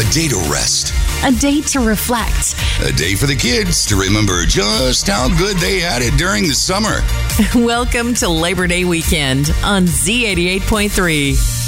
day to rest. A day to reflect. A day for the kids to remember just how good they had it during the summer. Welcome to Labor Day weekend on Z88.3.